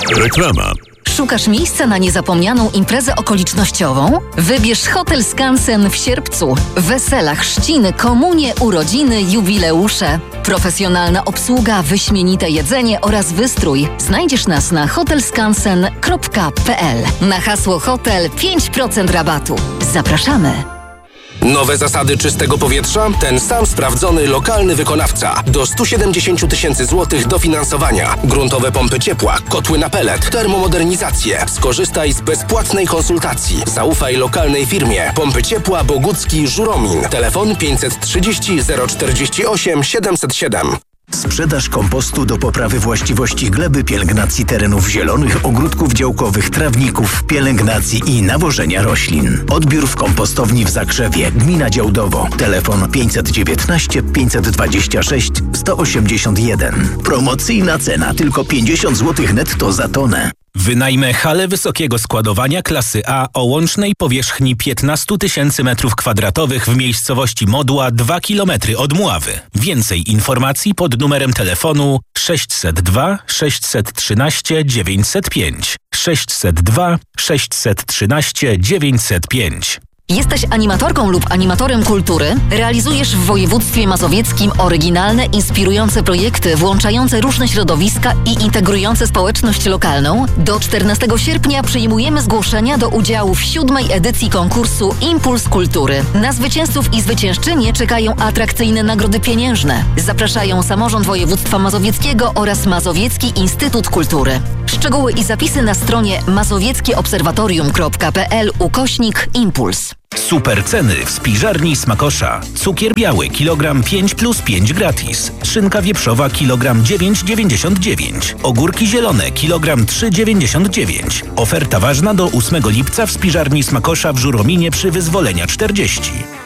Reklama. Szukasz miejsca na niezapomnianą imprezę okolicznościową? Wybierz Hotel Skansen w Sierpcu. Wesela, chrzciny, komunie, urodziny, jubileusze. Profesjonalna obsługa, wyśmienite jedzenie oraz wystrój. Znajdziesz nas na hotelskansen.pl. Na hasło hotel 5% rabatu. Zapraszamy! Nowe zasady czystego powietrza? Ten sam sprawdzony lokalny wykonawca. Do 170 tysięcy złotych dofinansowania. Gruntowe pompy ciepła, kotły na pelet, termomodernizację. Skorzystaj z bezpłatnej konsultacji. Zaufaj lokalnej firmie. Pompy ciepła Bogucki Żuromin. Telefon 530 048 707. Sprzedaż kompostu do poprawy właściwości gleby, pielęgnacji terenów zielonych, ogródków działkowych, trawników, pielęgnacji i nawożenia roślin. Odbiór w kompostowni w Zakrzewie, gmina Działdowo. Telefon 519 526 181. Promocyjna cena tylko 50 zł netto za tonę. Wynajmę halę wysokiego składowania klasy A o łącznej powierzchni 15 tysięcy m2 w miejscowości Modła 2 km od Mławy. Więcej informacji pod numerem telefonu 602 613 905. 602 613 905. Jesteś animatorką lub animatorem kultury? Realizujesz w województwie mazowieckim oryginalne, inspirujące projekty włączające różne środowiska i integrujące społeczność lokalną? Do 14 sierpnia przyjmujemy zgłoszenia do udziału w 7. edycji konkursu Impuls Kultury. Na zwycięzców i zwyciężczynie czekają atrakcyjne nagrody pieniężne. Zapraszają samorząd województwa mazowieckiego oraz Mazowiecki Instytut Kultury. Szczegóły i zapisy na stronie mazowieckieobserwatorium.pl/impuls. Super ceny w spiżarni Smakosza. Cukier biały kilogram 5+5 gratis. Szynka wieprzowa kilogram 9,99. Ogórki zielone kilogram 3,99. Oferta ważna do 8 lipca w spiżarni Smakosza w Żurominie przy Wyzwolenia 40.